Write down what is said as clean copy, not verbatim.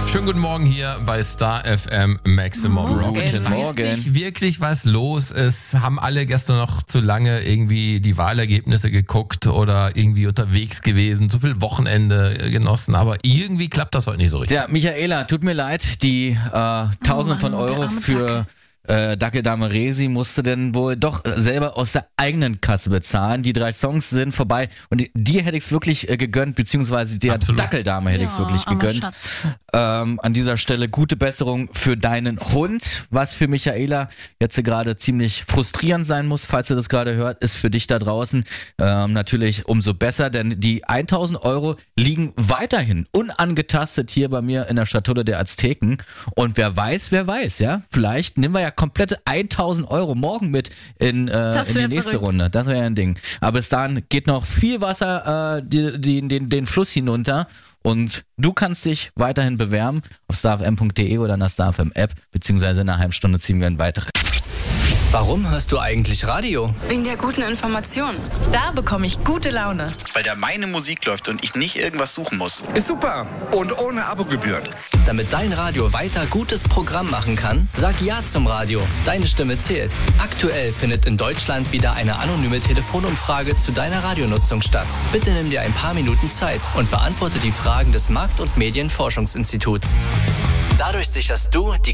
Schönen guten Morgen hier bei Star FM Maximum Rock. Ich weiß nicht wirklich, was los ist. Haben alle gestern noch zu lange irgendwie die Wahlergebnisse geguckt oder irgendwie unterwegs gewesen, zu viel Wochenende genossen, aber irgendwie klappt das heute nicht so richtig. Ja, Michaela, tut mir leid, die Tausende von Euro für Dacke Dame Resi musste denn wohl doch selber aus der eigenen Kasse bezahlen. Die 3 Songs sind vorbei und dir hätte ich es wirklich gegönnt, beziehungsweise der Dackeldame hätte ich es wirklich gegönnt. An dieser Stelle gute Besserung für deinen Hund, was für Michaela jetzt gerade ziemlich frustrierend sein muss, falls ihr das gerade hört, ist für dich da draußen natürlich umso besser, denn die 1000 Euro liegen weiterhin unangetastet hier bei mir in der Schatulle der Azteken und wer weiß, ja, vielleicht nehmen wir ja komplette 1000 Euro morgen mit in die nächste Runde. Das wäre ja ein Ding. Aber bis dahin geht noch viel Wasser den Fluss hinunter und du kannst dich weiterhin bewerben auf starfm.de oder in der StarFM App, beziehungsweise in einer halben Stunde ziehen wir ein weiteres. Warum hörst du eigentlich Radio? Wegen der guten Information. Da bekomme ich gute Laune. Weil da meine Musik läuft und ich nicht irgendwas suchen muss. Ist super und ohne Abogebühren. Damit dein Radio weiter gutes Programm machen kann, sag Ja zum Radio. Deine Stimme zählt. Aktuell findet in Deutschland wieder eine anonyme Telefonumfrage zu deiner Radionutzung statt. Bitte nimm dir ein paar Minuten Zeit und beantworte die Fragen des Markt- und Medienforschungsinstituts. Dadurch sicherst du die